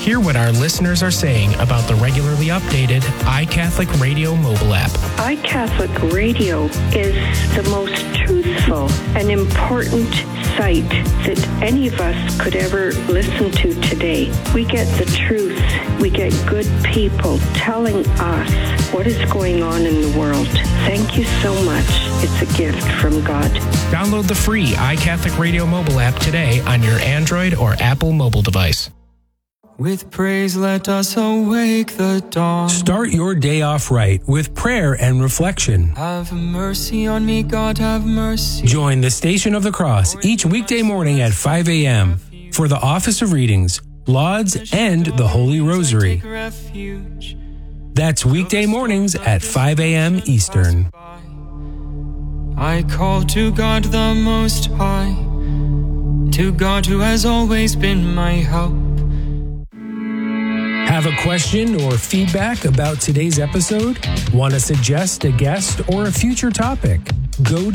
Hear what our listeners are saying about the regularly updated iCatholic Radio mobile app. iCatholic Radio is the most truthful and important site that any of us could ever listen to today. We get the truth. We get good people telling us what is going on in the world. Thank you so much. It's a gift from God. Download the free iCatholic Radio mobile app today on your Android or Apple mobile device. With praise, let us awake the dawn. Start your day off right with prayer and reflection. Have mercy on me, God, have mercy. Join the Station of the Cross each weekday morning at 5 a.m. for the Office of Readings, Lauds, and the Holy Rosary. That's weekday mornings at 5 a.m. Eastern. I call to God the Most High, to God who has always been my help. Have a question or feedback about today's episode? Want to suggest a guest or a future topic? Go to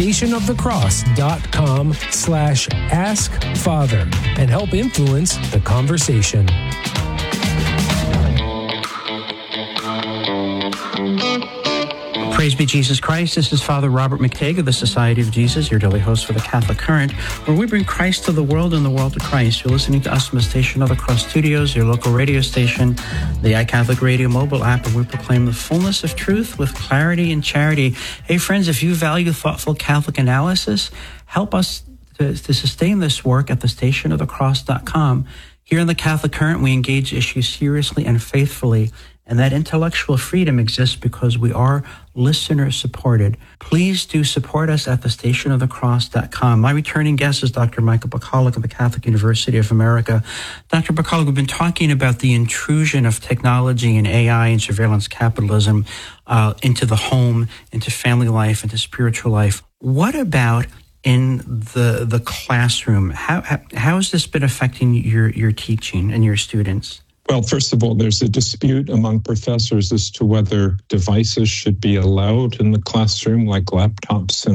thestationofthecross.com/askfather and help influence the conversation. Praise be Jesus Christ. This is Father Robert McTague of the Society of Jesus, your daily host for the Catholic Current, where we bring Christ to the world and the world to Christ. You're listening to us from the Station of the Cross Studios, your local radio station, the iCatholic Radio mobile app, and we proclaim the fullness of truth with clarity and charity. Hey, friends, if you value thoughtful Catholic analysis, help us to sustain this work at thestationofthecross.com. Here in the Catholic Current, we engage issues seriously and faithfully, and that intellectual freedom exists because we are listener-supported. Please do support us at thestationofthecross.com. My returning guest is Dr. Michael Bacalek of the Catholic University of America. Dr. Bacalek, we've been talking about the intrusion of technology and AI and surveillance capitalism into the home, into family life, into spiritual life. What about in the classroom? How has this been affecting your teaching and your students? Well, first of all, there's a dispute among professors as to whether devices should be allowed in the classroom, like laptops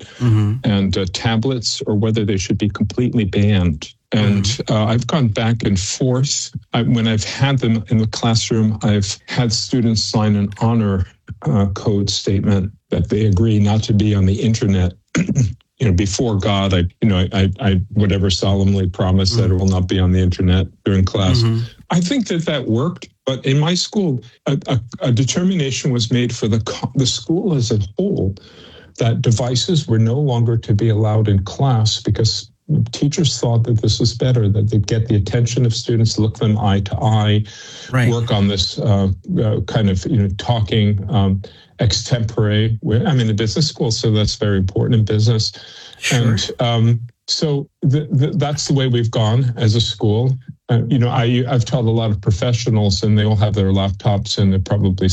and tablets, or whether they should be completely banned. And I've gone back and forth. When I've had them in the classroom, I've had students sign an honor code statement that they agree not to be on the internet. Before God, I whatever solemnly promise that it will not be on the internet during class. I think that worked, but in my school, a determination was made for the school as a whole that devices were no longer to be allowed in class because teachers thought that this was better, that they'd get the attention of students, look them eye to eye, work on this kind of talking extempore. I'm in a business school, so that's very important in business. Sure. And so that's the way we've gone as a school. I've taught a lot of professionals, and they all have their laptops, and they probably,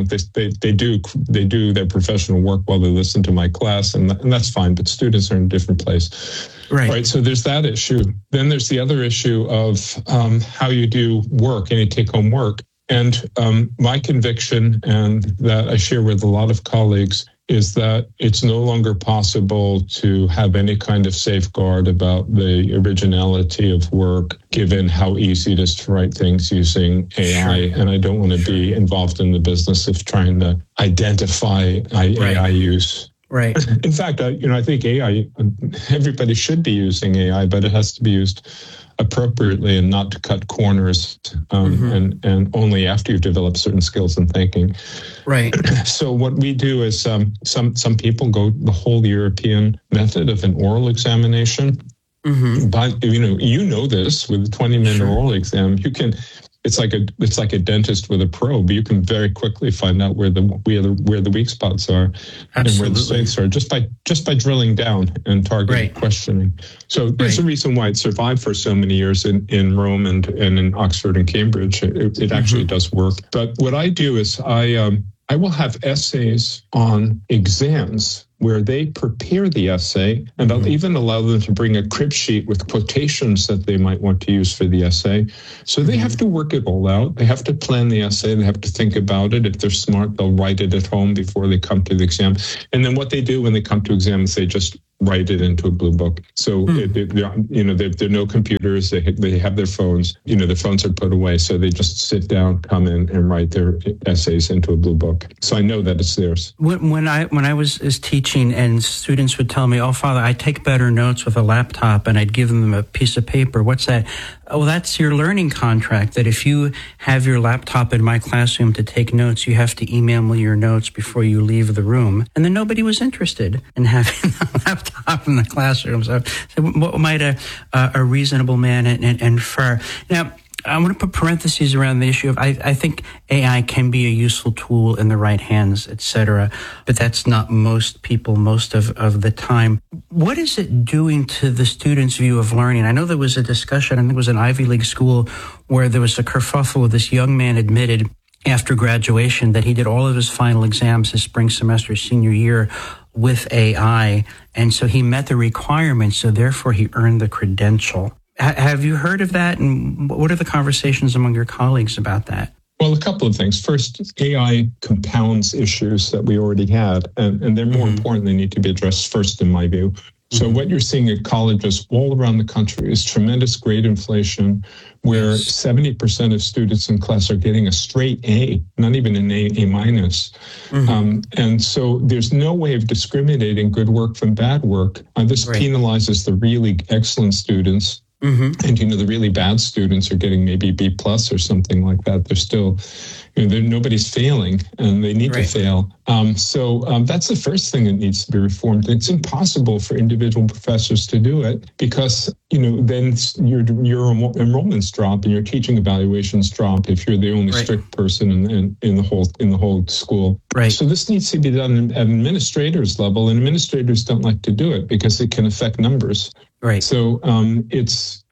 they do their professional work while they listen to my class, and that's fine. But students are in a different place, right? So there's that issue. Then there's the other issue of how you do work, any take-home work. And my conviction, and that I share with a lot of colleagues, is that it's no longer possible to have any kind of safeguard about the originality of work, given how easy it is to write things using AI. Sure. And I don't want to be involved in the business of trying to identify AI use. Right. In fact, I think AI, everybody should be using AI, but it has to be used appropriately and not to cut corners, and only after you've developed certain skills in thinking. Right. So what we do is some people go the whole European method of an oral examination. But you know this, with a 20-minute oral exam, you can. It's like a dentist with a probe. You can very quickly find out where the weak spots are. Absolutely. And where the strengths are just by drilling down and targeted questioning. So there's a reason why it survived for so many years in Rome and in Oxford and Cambridge. It actually does work. But what I do is I will have essays on exams where they prepare the essay, and I'll even allow them to bring a crib sheet with quotations that they might want to use for the essay. So they have to work it all out. They have to plan the essay. They have to think about it. If they're smart, they'll write it at home before they come to the exam. And then what they do when they come to exam is they just write it into a blue book. So there are no computers. They have their phones. Their phones are put away, so they just sit down, come in, and write their essays into a blue book. So I know that it's theirs. When I was teaching, and students would tell me, "Oh, Father, I take better notes with a laptop," and I'd give them a piece of paper. What's that? Oh, that's your learning contract, that if you have your laptop in my classroom to take notes, you have to email me your notes before you leave the room. And then nobody was interested in having the laptop in the classroom. So what might a reasonable man infer? Now, I want to put parentheses around the issue of I think AI can be a useful tool in the right hands, etc., but that's not most people most of the time. What is it doing to the students' view of learning? I know there was a discussion, I think it was an Ivy League school, where there was a kerfuffle where this young man admitted after graduation that he did all of his final exams his spring semester senior year with AI, and so he met the requirements, so therefore he earned the credential. Have you heard of that, and what are the conversations among your colleagues about that? Well, a couple of things. First, AI compounds issues that we already had, and they're more important. They need to be addressed first, in my view. So what you're seeing at colleges all around the country is tremendous grade inflation, where 70% of students in class are getting a straight A, not even an A minus. And so there's no way of discriminating good work from bad work. This penalizes the really excellent students. And, the really bad students are getting maybe B plus or something like that. They're still, nobody's failing, and they need to fail. So that's the first thing that needs to be reformed. It's impossible for individual professors to do it because, then your enrollments drop and your teaching evaluations drop if you're the only strict person in the whole school. So this needs to be done at administrators level, and administrators don't like to do it because it can affect numbers. So that's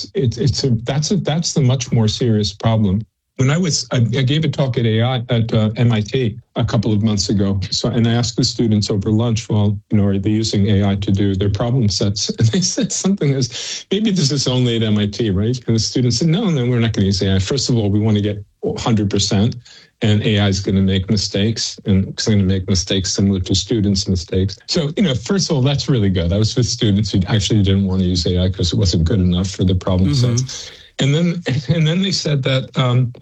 the much more serious problem. When I gave a talk at MIT a couple of months ago. And I asked the students over lunch, are they using AI to do their problem sets? And they said something as, maybe this is only at MIT, right? And the students said, no, we're not going to use AI. First of all, we want to get 100%. And AI is going to make mistakes, and it's going to make mistakes similar to students' mistakes. So, first of all, that's really good. I was with students who actually didn't want to use AI because it wasn't good enough for the problem sets. And then they said that,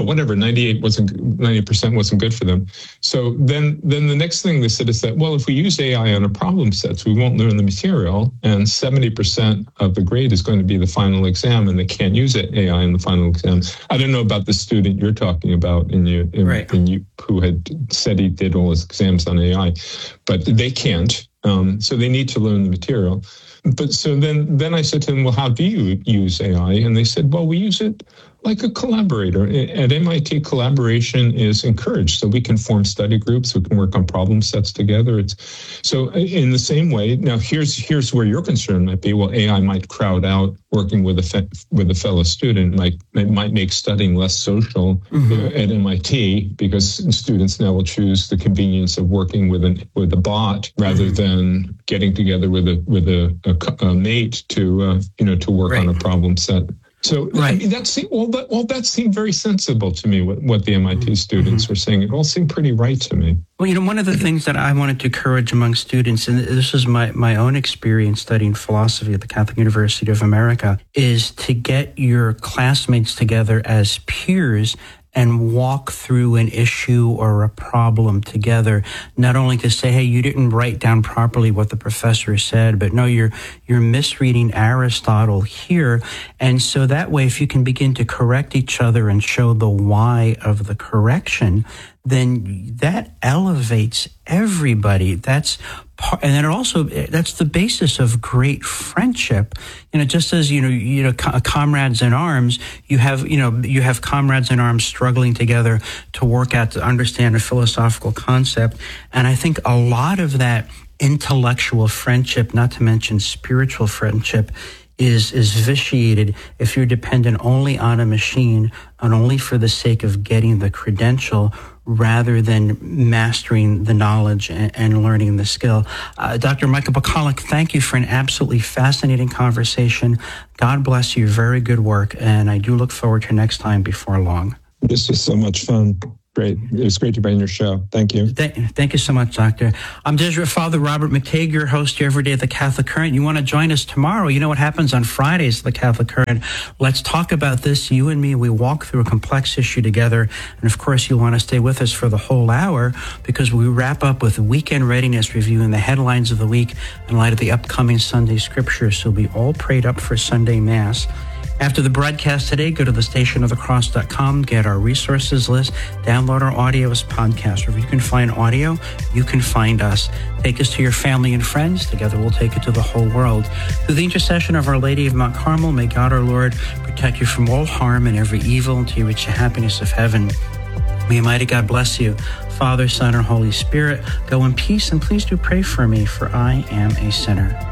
90% wasn't good for them. So then the next thing they said is that, well, if we use AI on a problem sets, we won't learn the material, and 70% of the grade is going to be the final exam, and they can't use AI in the final exam. I don't know about the student you're talking about, who had said he did all his exams on AI, but they can't. So they need to learn the material. But so then I said to them, well, how do you use AI? And they said, well, we use it like a collaborator. At MIT, collaboration is encouraged, so we can form study groups, we can work on problem sets together. So in the same way, now here's where your concern might be. Well, AI might crowd out working with a fellow student, might make studying less social at MIT, because students now will choose the convenience of working with a bot rather than getting together with a mate to work on a problem set. So I mean, that seemed very sensible to me, what the MIT students were saying. It all seemed pretty right to me. Well, one of the things that I wanted to encourage among students, and this is my own experience studying philosophy at the Catholic University of America, is to get your classmates together as peers and walk through an issue or a problem together, not only to say, hey, you didn't write down properly what the professor said, but no, you're misreading Aristotle here. And so that way, if you can begin to correct each other and show the why of the correction, then that elevates everybody. That's the basis of great friendship. Just as comrades in arms, you have comrades in arms struggling together to work out, to understand a philosophical concept. And I think a lot of that intellectual friendship, not to mention spiritual friendship, is vitiated if you're dependent only on a machine and only for the sake of getting the credential rather than mastering the knowledge and learning the skill. Dr. Michael Pacalek, thank you for an absolutely fascinating conversation. God bless you. Very good work. And I do look forward to next time before long. This was so much fun. Great. It was great to be on your show. Thank you. Thank you so much, Doctor. I'm Jesuit Father Robert McTague, your host here every day at the Catholic Current. You want to join us tomorrow? You know what happens on Fridays at the Catholic Current. Let's talk about this. You and me, we walk through a complex issue together. And of course, you'll want to stay with us for the whole hour because we wrap up with weekend readiness reviewing the headlines of the week in light of the upcoming Sunday scriptures. So we'll be all prayed up for Sunday Mass. After the broadcast today, go to thestationofthecross.com, get our resources list, download our audio as podcast. Wherever you can find audio, you can find us. Take us to your family and friends. Together we'll take it to the whole world. Through the intercession of Our Lady of Mount Carmel, may God our Lord protect you from all harm and every evil until you reach the happiness of heaven. May Almighty God bless you, Father, Son, and Holy Spirit. Go in peace, and please do pray for me, for I am a sinner.